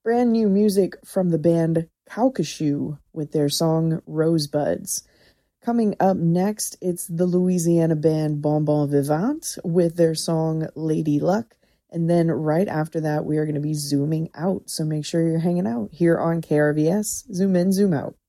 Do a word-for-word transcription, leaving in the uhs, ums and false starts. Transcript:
brand new music from the band Calcasieu with their song Rosebuds. Coming up next, it's the Louisiana band Bon Bon Vivant with their song Lady Luck. And then right after that, we are going to be zooming out. So make sure you're hanging out here on K R V S. Zoom in, zoom out.